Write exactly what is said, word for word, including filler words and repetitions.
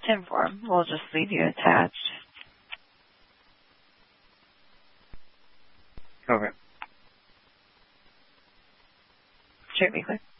ten four. We'll just leave you attached. Okay. Should be clear.